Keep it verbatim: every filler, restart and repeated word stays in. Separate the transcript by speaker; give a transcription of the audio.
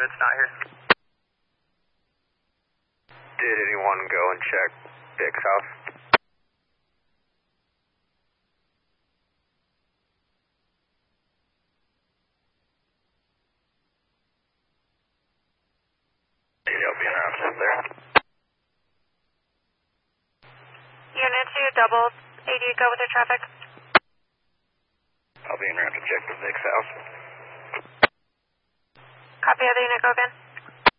Speaker 1: unit's not here.
Speaker 2: Did anyone go and check Dick's house? You'll be around up there.
Speaker 3: Unit two, double eighty, go with the traffic.
Speaker 2: I'll be in around to check the Dick's house.
Speaker 3: Copy, other unit, go again.